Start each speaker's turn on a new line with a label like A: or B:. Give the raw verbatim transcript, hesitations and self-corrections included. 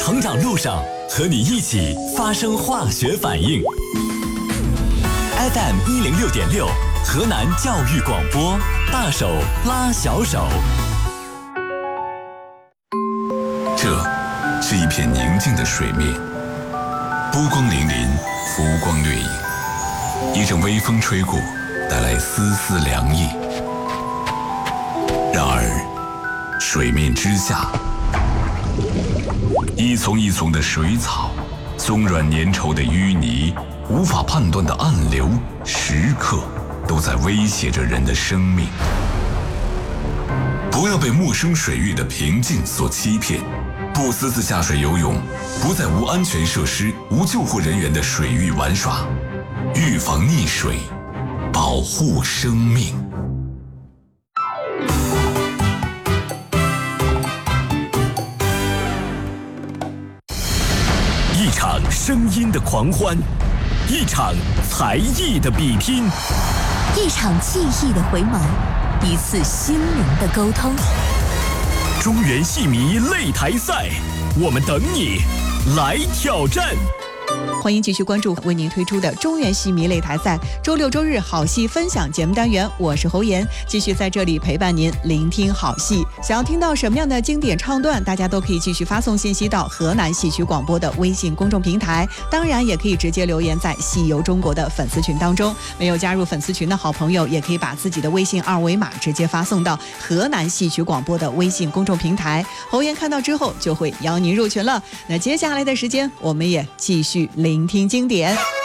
A: 成长路上，和你一起发生化学反应。F M 一零六点六，河南教育广播，大手拉小手。
B: 这是一片宁静的水面，波光粼粼，浮光掠影。一阵微风吹过，带来丝丝凉意。然而，水面之下，一丛一丛的水草，松软粘稠的淤泥，无法判断的暗流，时刻都在威胁着人的生命。不要被陌生水域的平静所欺骗，不私自下水游泳，不在无安全设施、无救护人员的水域玩耍，预防溺水，保护生命。
A: 一场声音的狂欢，一场才艺的比拼，
C: 一场记忆的回眸，一次心灵的沟通。
A: 中原戏迷擂台赛，我们等你来挑战。
D: 欢迎继续关注为您推出的中原戏迷擂台赛周六周日好戏分享节目单元，我是侯妍，继续在这里陪伴您聆听好戏。想要听到什么样的经典唱段，大家都可以继续发送信息到河南戏曲广播的微信公众平台，当然也可以直接留言在戏游中国的粉丝群当中。没有加入粉丝群的好朋友，也可以把自己的微信二维码直接发送到河南戏曲广播的微信公众平台，侯妍看到之后就会邀您入群了。那接下来的时间，我们也继续聆听经典。